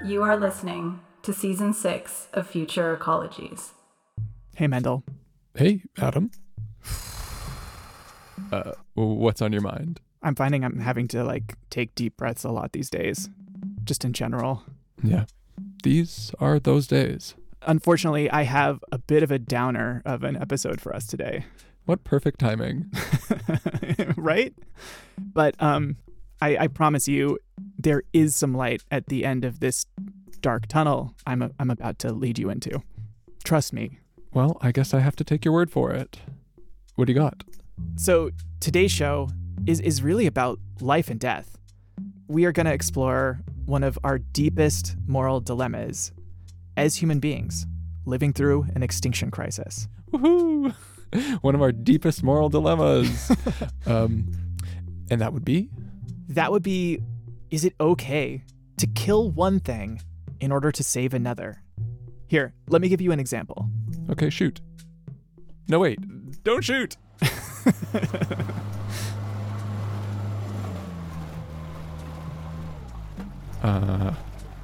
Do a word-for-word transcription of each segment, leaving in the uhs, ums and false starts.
You are listening to Season six of Future Ecologies. Hey, Mendel. Hey, Adam. Uh, what's on your mind? I'm finding I'm having to, like, take deep breaths a lot these days. Just in general. Yeah. These are those days. Unfortunately, I have a bit of a downer of an episode for us today. What perfect timing. Right? But um, I, I promise you, there is some light at the end of this dark tunnel I'm, a, I'm about to lead you into. Trust me. Well, I guess I have to take your word for it. What do you got? So today's show is, is really about life and death. We are going to explore one of our deepest moral dilemmas as human beings living through an extinction crisis. Woohoo! One of our deepest moral dilemmas. um, and that would be? That would be, is it okay to kill one thing in order to save another? Here, let me give you an example. Okay, shoot. No, wait. Don't shoot! uh,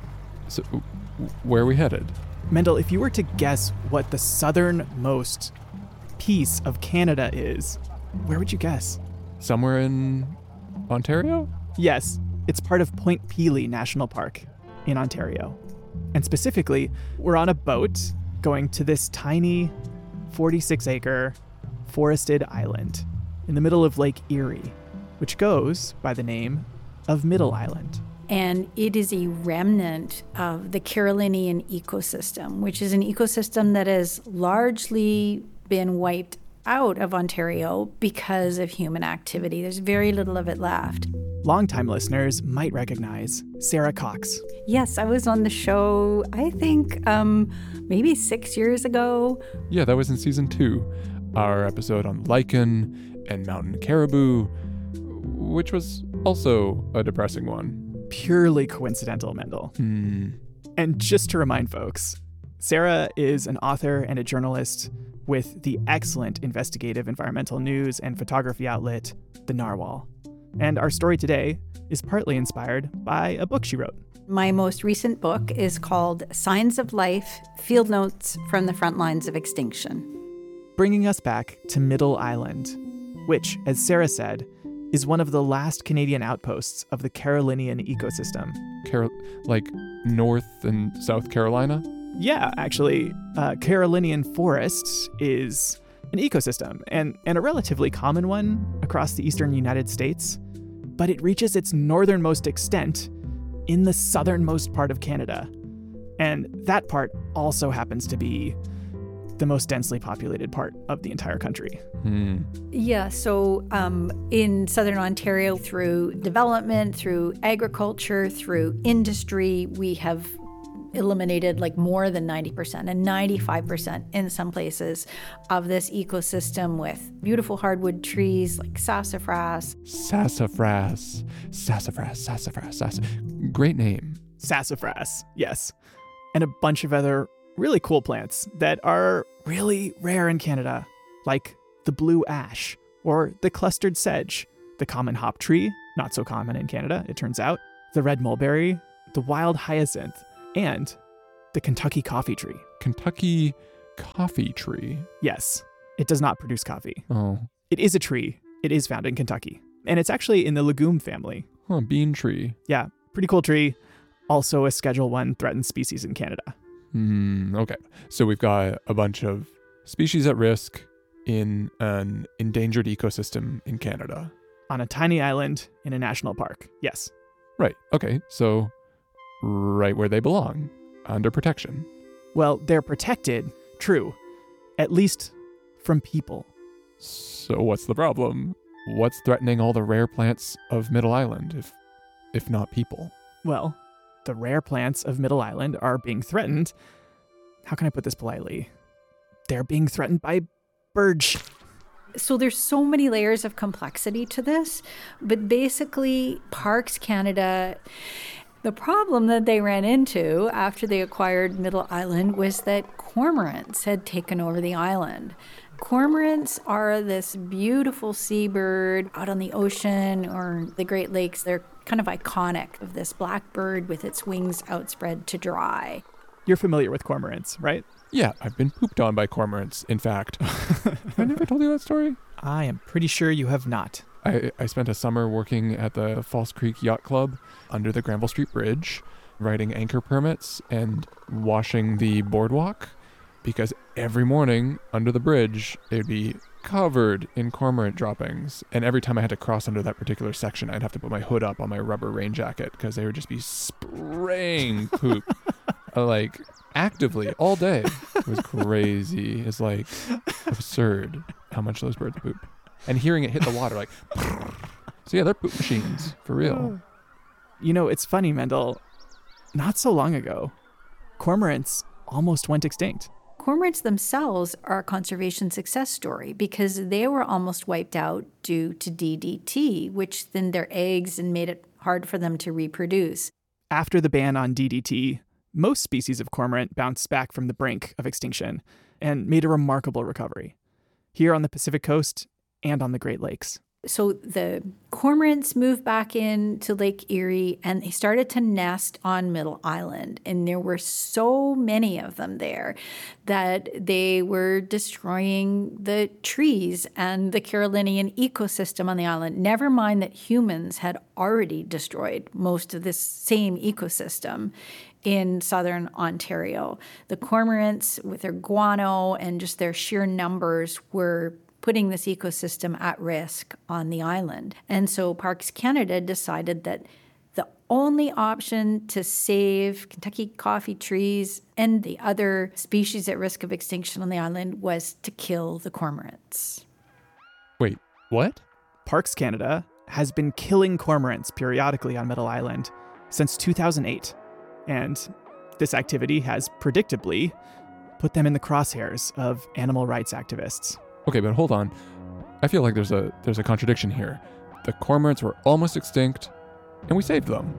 so, where are we headed? Mendel, if you were to guess what the southernmost piece of Canada is, where would you guess? Somewhere in Ontario? Yes, it's part of Point Pelee National Park in Ontario. And specifically, we're on a boat going to this tiny forty-six acre forested island in the middle of Lake Erie, which goes by the name of Middle Island. And it is a remnant of the Carolinian ecosystem, which is an ecosystem that has largely been wiped out of Ontario because of human activity. There's very little of it left. Longtime listeners might recognize Sarah Cox. Yes, I was on the show, I think, um, maybe six years ago. Yeah, that was in season two. Our episode on lichen and mountain caribou, which was also a depressing one. Purely coincidental, Mendel. Hmm. And just to remind folks, Sarah is an author and a journalist with the excellent investigative environmental news and photography outlet, The Narwhal. And our story today is partly inspired by a book she wrote. My most recent book is called Signs of Life, Field Notes from the Front Lines of Extinction. Bringing us back to Middle Island, which, as Sarah said, is one of the last Canadian outposts of the Carolinian ecosystem. Carol, like North and South Carolina? Yeah, actually, uh, Carolinian forest is an ecosystem, and, and a relatively common one across the eastern United States, but it reaches its northernmost extent in the southernmost part of Canada. And that part also happens to be the most densely populated part of the entire country. Hmm. Yeah, so um, in southern Ontario, through development, through agriculture, through industry, we have eliminated like more than ninety percent and ninety-five percent in some places of this ecosystem with beautiful hardwood trees like sassafras. Sassafras. Sassafras, sassafras, sassafras. Great name. Sassafras, yes. And a bunch of other really cool plants that are really rare in Canada, like the blue ash or the clustered sedge, the common hop tree, not so common in Canada, it turns out, the red mulberry, the wild hyacinth, and the Kentucky coffee tree. Kentucky coffee tree? Yes, it does not produce coffee. Oh. It is a tree. It is found in Kentucky. And it's actually in the legume family. Huh, bean tree. Yeah, pretty cool tree. Also a Schedule One threatened species in Canada. Hmm, okay. So we've got a bunch of species at risk in an endangered ecosystem in Canada. On a tiny island in a national park, yes. Right, okay. So right where they belong, under protection. Well, they're protected, true, at least from people. So what's the problem? What's threatening all the rare plants of Middle Island, if if not people? Well, the rare plants of Middle Island are being threatened. How can I put this politely? They're being threatened by birds. So there's so many layers of complexity to this, but basically Parks Canada, the problem that they ran into after they acquired Middle Island was that cormorants had taken over the island. Cormorants are this beautiful seabird out on the ocean or the Great Lakes. They're kind of iconic of this black bird with its wings outspread to dry. You're familiar with cormorants, right? Yeah, I've been pooped on by cormorants, in fact. Have I never told you that story? I am pretty sure you have not. I, I spent a summer working at the False Creek Yacht Club under the Granville Street Bridge, writing anchor permits and washing the boardwalk, because every morning under the bridge, it would be covered in cormorant droppings. And every time I had to cross under that particular section, I'd have to put my hood up on my rubber rain jacket because they would just be spraying poop. Like, actively, all day. It was crazy. It's like absurd how much those birds poop. And hearing it hit the water, like, so yeah, they're poop machines, for real. You know, it's funny, Mendel. Not so long ago, cormorants almost went extinct. Cormorants themselves are a conservation success story because they were almost wiped out due to D D T, which thinned their eggs and made it hard for them to reproduce. After the ban on D D T, most species of cormorant bounced back from the brink of extinction and made a remarkable recovery, here on the Pacific coast and on the Great Lakes. So the cormorants moved back into Lake Erie and they started to nest on Middle Island. And there were so many of them there that they were destroying the trees and the Carolinian ecosystem on the island. Never mind that humans had already destroyed most of this same ecosystem in southern Ontario. The cormorants, with their guano and just their sheer numbers, were putting this ecosystem at risk on the island. And so Parks Canada decided that the only option to save Kentucky coffee trees and the other species at risk of extinction on the island was to kill the cormorants. Wait, what? Parks Canada has been killing cormorants periodically on Middle Island since two thousand eight. And this activity has predictably put them in the crosshairs of animal rights activists. Okay, but hold on. I feel like there's a there's a contradiction here. The cormorants were almost extinct, and we saved them.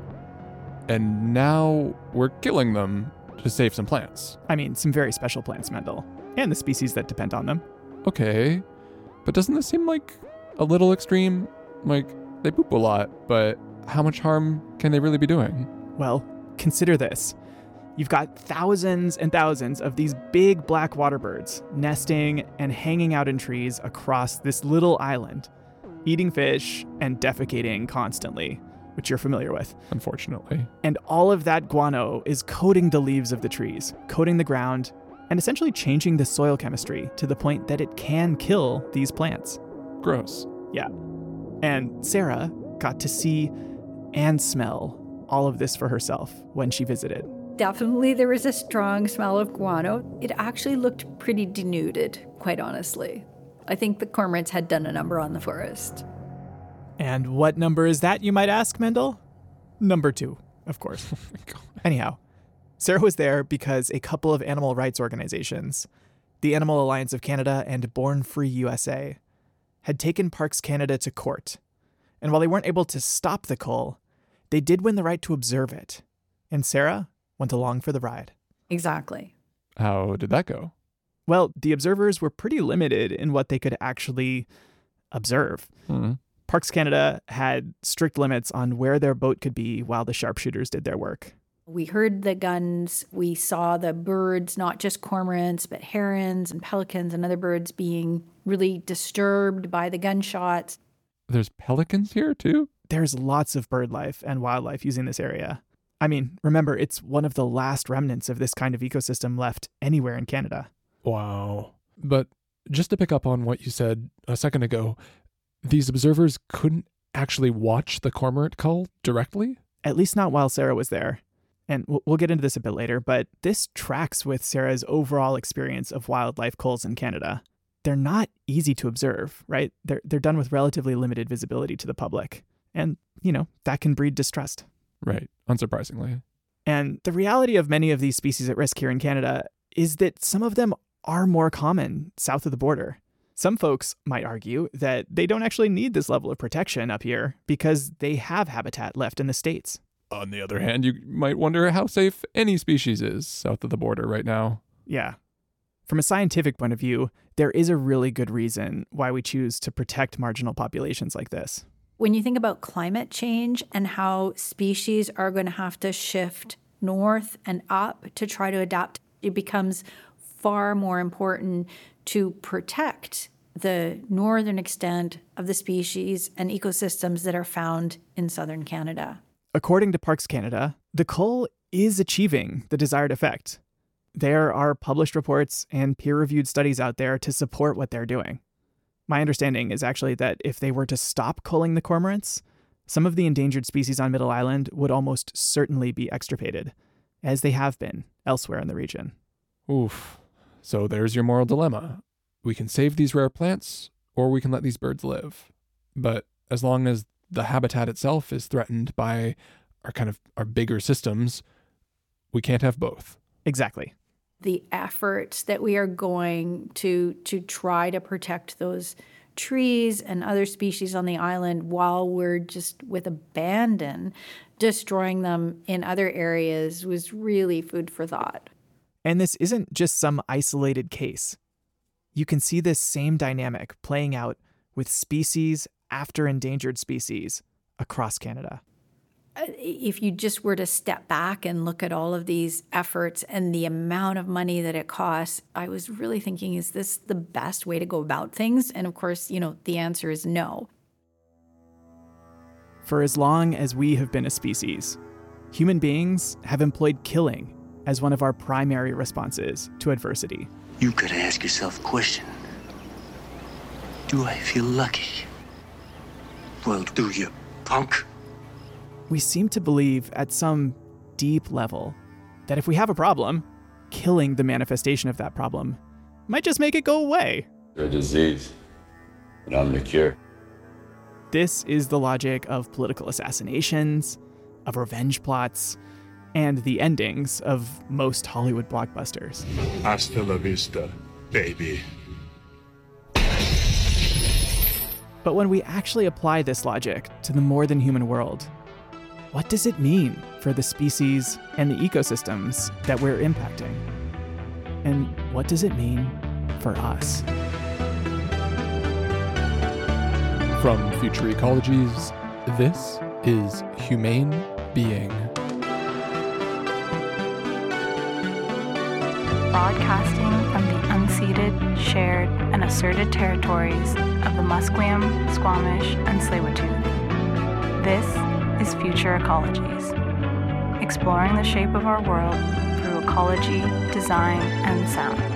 And now we're killing them to save some plants. I mean, some very special plants, Mendel, and the species that depend on them. Okay, but doesn't this seem like a little extreme? Like, they poop a lot, but how much harm can they really be doing? Well, consider this. You've got thousands and thousands of these big black water birds nesting and hanging out in trees across this little island, eating fish and defecating constantly, which you're familiar with. Unfortunately. And all of that guano is coating the leaves of the trees, coating the ground, and essentially changing the soil chemistry to the point that it can kill these plants. Gross. Yeah. And Sarah got to see and smell all of this for herself when she visited. Definitely there was a strong smell of guano. It actually looked pretty denuded, quite honestly. I think the cormorants had done a number on the forest. And what number is that, you might ask, Mendel? Number two, of course. Oh my God. Anyhow, Sarah was there because a couple of animal rights organizations, the Animal Alliance of Canada and Born Free U S A, had taken Parks Canada to court. And while they weren't able to stop the cull, they did win the right to observe it. And Sarah went along for the ride. Exactly. How did that go? Well, the observers were pretty limited in what they could actually observe. Mm-hmm. Parks Canada had strict limits on where their boat could be while the sharpshooters did their work. We heard the guns. We saw the birds, not just cormorants, but herons and pelicans and other birds being really disturbed by the gunshots. There's pelicans here too? There's lots of bird life and wildlife using this area. I mean, remember, it's one of the last remnants of this kind of ecosystem left anywhere in Canada. Wow. But just to pick up on what you said a second ago, these observers couldn't actually watch the cormorant cull directly? At least not while Sarah was there. And we'll get into this a bit later, but this tracks with Sarah's overall experience of wildlife culls in Canada. They're not easy to observe, right? They're, they're done with relatively limited visibility to the public. And, you know, that can breed distrust. Right, unsurprisingly. And the reality of many of these species at risk here in Canada is that some of them are more common south of the border. Some folks might argue that they don't actually need this level of protection up here because they have habitat left in the States. On the other hand, you might wonder how safe any species is south of the border right now. Yeah. From a scientific point of view, there is a really good reason why we choose to protect marginal populations like this. When you think about climate change and how species are going to have to shift north and up to try to adapt, it becomes far more important to protect the northern extent of the species and ecosystems that are found in southern Canada. According to Parks Canada, the cull is achieving the desired effect. There are published reports and peer-reviewed studies out there to support what they're doing. My understanding is actually that if they were to stop culling the cormorants, some of the endangered species on Middle Island would almost certainly be extirpated, as they have been elsewhere in the region. Oof. So there's your moral dilemma. We can save these rare plants, or we can let these birds live. But as long as the habitat itself is threatened by our kind of our bigger systems, we can't have both. Exactly. The efforts that we are going to to try to protect those trees and other species on the island while we're just with abandon destroying them in other areas was really food for thought. And this isn't just some isolated case. You can see this same dynamic playing out with species after endangered species across Canada. If you just were to step back and look at all of these efforts and the amount of money that it costs, I was really thinking, is this the best way to go about things? And of course, you know, the answer is no. For as long as we have been a species, human beings have employed killing as one of our primary responses to adversity. You gotta ask yourself a question. Do I feel lucky? Well, do you, punk? We seem to believe at some deep level that if we have a problem, killing the manifestation of that problem might just make it go away. You're a disease, and I'm the cure. This is the logic of political assassinations, of revenge plots, and the endings of most Hollywood blockbusters. Hasta la vista, baby. But when we actually apply this logic to the more than human world, what does it mean for the species and the ecosystems that we're impacting? And what does it mean for us? From Future Ecologies, this is Humane Being. Broadcasting from the unceded, shared, and asserted territories of the Musqueam, Squamish, and Tsleil-Waututh. This is Future Ecologies, exploring the shape of our world through ecology, design, and sound.